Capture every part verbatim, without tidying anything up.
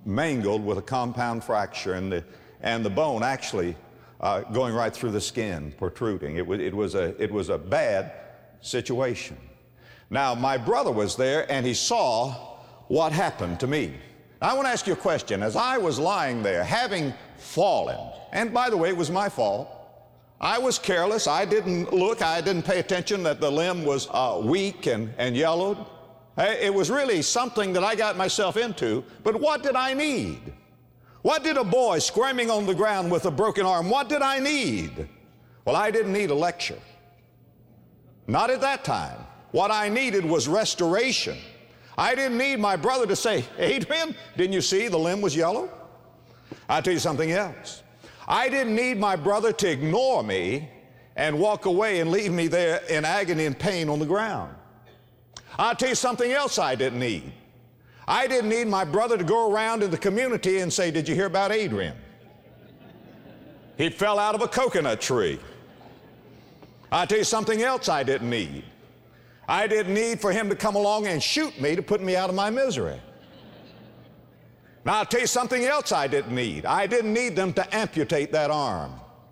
mangled with a compound fracture, and the, and the bone actually uh, going right through the skin, protruding. It was, it, was a, it was a bad situation. Now, my brother was there, and he saw what happened to me. I want to ask you a question. As I was lying there, having fallen, and by the way, it was my fault. I was careless. I didn't look. I didn't pay attention that the limb was uh, weak and, and yellowed. It was really something that I got myself into. But what did I need? What did a boy squirming on the ground with a broken arm, what did I need? Well, I didn't need a lecture. Not at that time. What I needed was restoration. I didn't need my brother to say, Adrian, didn't you see the limb was yellow? I'll tell you something else. I didn't need my brother to ignore me and walk away and leave me there in agony and pain on the ground. I'll tell you something else I didn't need. I didn't need my brother to go around in the community and say, did you hear about Adrian? He fell out of a coconut tree. I'll tell you something else I didn't need. I didn't need for him to come along and shoot me to put me out of my misery. Now, I'll tell you something else I didn't need. I didn't need them to amputate that arm.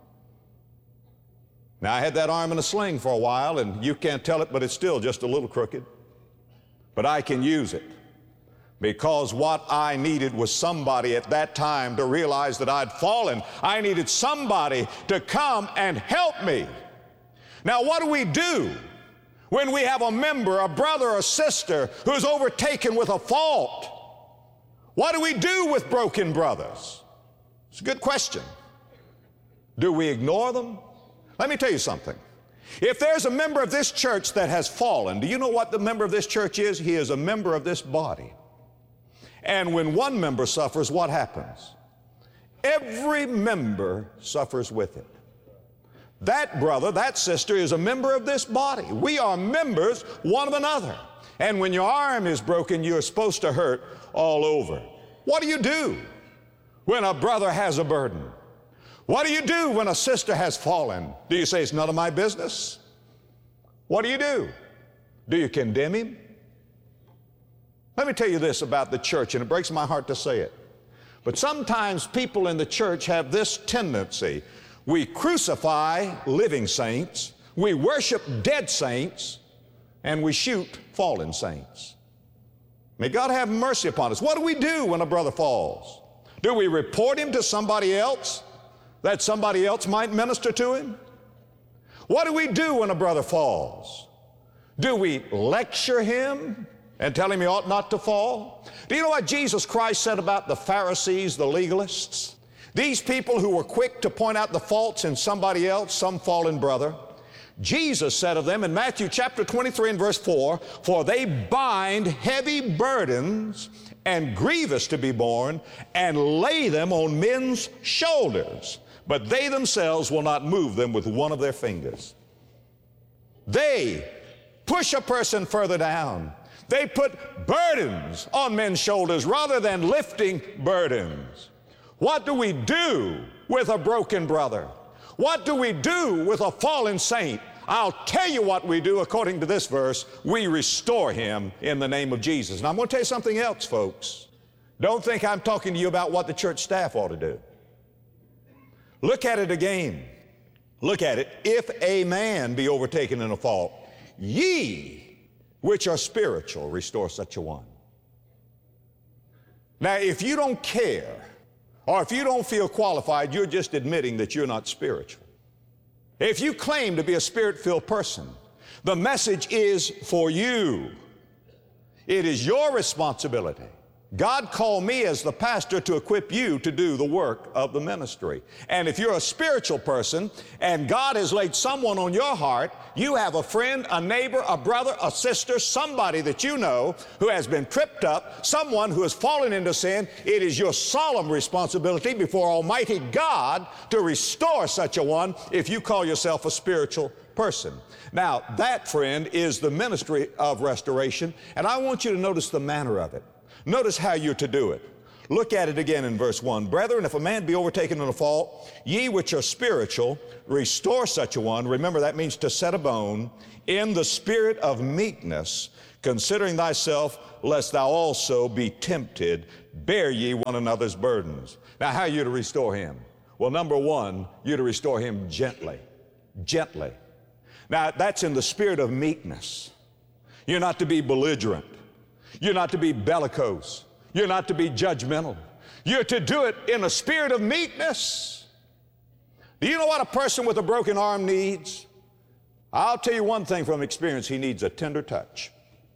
Now, I had that arm in a sling for a while, and you can't tell it, but it's still just a little crooked. But I can use it because what I needed was somebody at that time to realize that I'd fallen. I needed somebody to come and help me. Now, what do we do when we have a member, a brother or sister who's overtaken with a fault? What do we do with broken brothers? It's a good question. Do we ignore them? Let me tell you something. If there's a member of this church that has fallen, do you know what the member of this church is? He is a member of this body. And when one member suffers, what happens? Every member suffers with it. That brother, that sister is a member of this body. We are members one of another. And when your arm is broken, you're supposed to hurt all over. What do you do when a brother has a burden? What do you do when a sister has fallen? Do you say, it's none of my business? What do you do? Do you condemn him? Let me tell you this about the church, and it breaks my heart to say it. But sometimes people in the church have this tendency. We crucify living saints, we worship dead saints, and we shoot fallen saints. May God have mercy upon us. What do we do when a brother falls? Do we report him to somebody else that somebody else might minister to him? What do we do when a brother falls? Do we lecture him and tell him he ought not to fall? Do you know what Jesus Christ said about the Pharisees, the legalists? These people who were quick to point out the faults in somebody else, some fallen brother. Jesus said of them in Matthew chapter twenty-three and verse four, for they bind heavy burdens and grievous to be borne and lay them on men's shoulders, but they themselves will not move them with one of their fingers. They push a person further down. They put burdens on men's shoulders rather than lifting burdens. What do we do with a broken brother? What do we do with a fallen saint? I'll tell you what we do according to this verse. We restore him in the name of Jesus. Now, I'm going to tell you something else, folks. Don't think I'm talking to you about what the church staff ought to do. Look at it again. Look at it. If a man be overtaken in a fault, ye which are spiritual, restore such a one. Now, if you don't care, or if you don't feel qualified, you're just admitting that you're not spiritual. If you claim to be a spirit-filled person, the message is for you. It is your responsibility. God called me as the pastor to equip you to do the work of the ministry. And if you're a spiritual person and God has laid someone on your heart, you have a friend, a neighbor, a brother, a sister, somebody that you know who has been tripped up, someone who has fallen into sin, it is your solemn responsibility before Almighty God to restore such a one if you call yourself a spiritual person. Now, that, friend, is the ministry of restoration, and I want you to notice the manner of it. Notice how you're to do it. Look at it again in verse one. Brethren, if a man be overtaken in a fault, ye which are spiritual, restore such a one. Remember, that means to set a bone in the spirit of meekness, considering thyself, lest thou also be tempted. bear ye one another's burdens. Now, how are you to restore him? Well, number one, you're to restore him gently. Gently. Now, that's in the spirit of meekness. You're not to be belligerent. You're not to be bellicose. You're not to be judgmental. You're to do it in a spirit of meekness. Do you know what a person with a broken arm needs? I'll tell you one thing from experience. He needs a tender touch.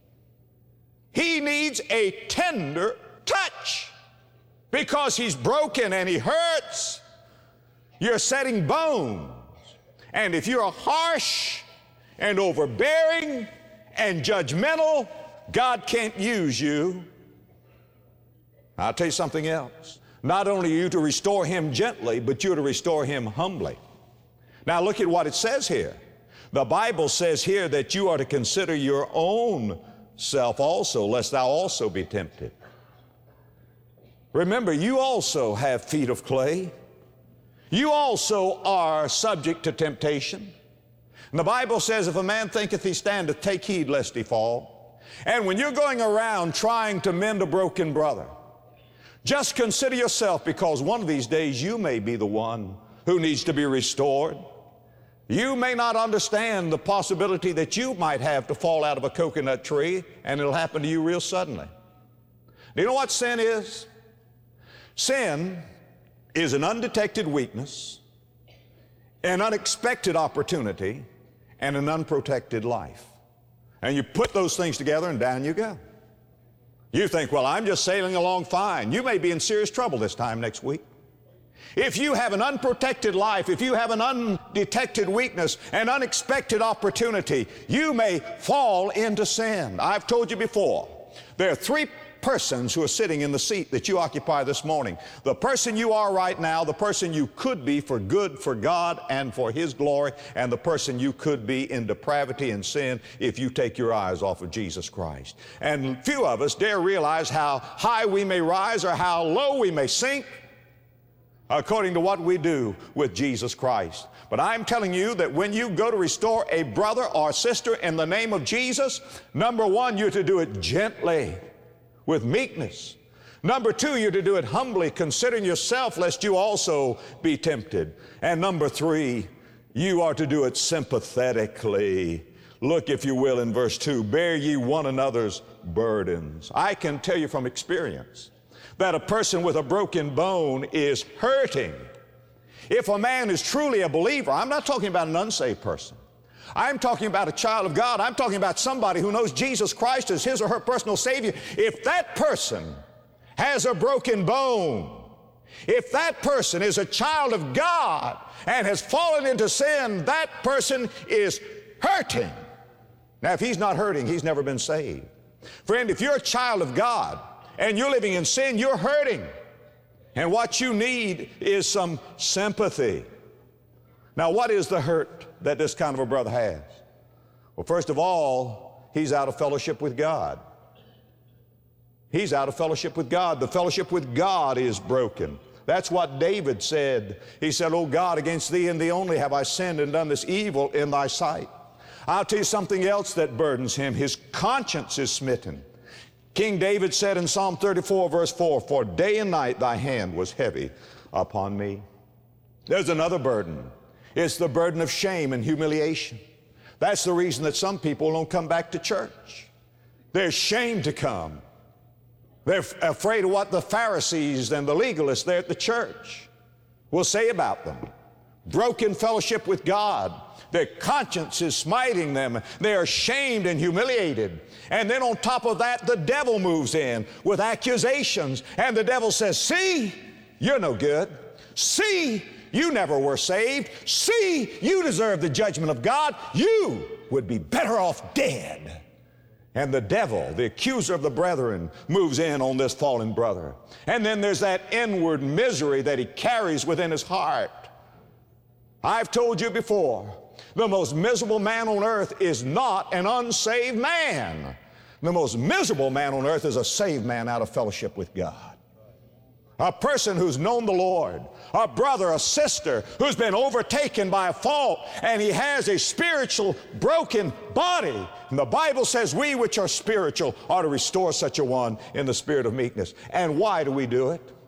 He needs a tender touch because he's broken and he hurts. You're setting bones. And if you're harsh and overbearing and judgmental, God can't use you. I'll tell you something else. Not only are you to restore him gently, but you're to restore him humbly. Now look at what it says here. The Bible says here that you are to consider your own self also, lest thou also be tempted. Remember, you also have feet of clay. You also are subject to temptation. And the Bible says, if a man thinketh he standeth, take heed lest he fall. And when you're going around trying to mend a broken brother, just consider yourself, because one of these days you may be the one who needs to be restored. You may not understand the possibility that you might have to fall out of a coconut tree, and it'll happen to you real suddenly. Do you know what sin is? Sin is an undetected weakness, an unexpected opportunity, and an unprotected life. And you put those things together and down you go. You think, well, I'm just sailing along fine. You may be in serious trouble this time next week. If you have an unprotected life, if you have an undetected weakness, an unexpected opportunity, you may fall into sin. I've told you before, there are three persons who are sitting in the seat that you occupy this morning. The person you are right now, the person you could be for good for God and for His glory, and the person you could be in depravity and sin if you take your eyes off of Jesus Christ. And few of us dare realize how high we may rise or how low we may sink according to what we do with Jesus Christ. But I'm telling you that when you go to restore a brother or sister in the name of Jesus, number one, you're to do it gently, with meekness. Number two, you're to do it humbly, considering yourself, lest you also be tempted. And number three, you are to do it sympathetically. Look, if you will, in verse two, bear ye one another's burdens. I can tell you from experience that a person with a broken bone is hurting. If a man is truly a believer, I'm not talking about an unsaved person. I'm talking about a child of God. I'm talking about somebody who knows Jesus Christ as his or her personal Savior. If that person has a broken bone, if that person is a child of God and has fallen into sin, that person is hurting. Now, if he's not hurting, he's never been saved. Friend, if you're a child of God and you're living in sin, you're hurting. And what you need is some sympathy. Now, what is the hurt that this kind of a brother has? Well, first of all, he's out of fellowship with God. He's out of fellowship with God. The fellowship with God is broken. That's what David said. He said, "O God, against thee and thee only have I sinned and done this evil in thy sight." I'll tell you something else that burdens him. His conscience is smitten. King David said in Psalm thirty-four, verse four, "For day and night thy hand was heavy upon me." There's another burden. It's the burden of shame and humiliation. That's the reason that some people don't come back to church. They're ashamed to come. They're f- afraid of what the Pharisees and the legalists there at the church will say about them. Broken fellowship with God. Their conscience is smiting them. They're ashamed and humiliated. And then on top of that, the devil moves in with accusations. And the devil says, "See, you're no good. See, you never were saved. See, you deserve the judgment of God. You would be better off dead." And the devil, the accuser of the brethren, moves in on this fallen brother. And then there's that inward misery that he carries within his heart. I've told you before, the most miserable man on earth is not an unsaved man. The most miserable man on earth is a saved man out of fellowship with God. A person who's known the Lord, a brother, a sister who's been overtaken by a fault, and he has a spiritual broken body. And the Bible says we which are spiritual ought to restore such a one in the spirit of meekness. And why do we do it?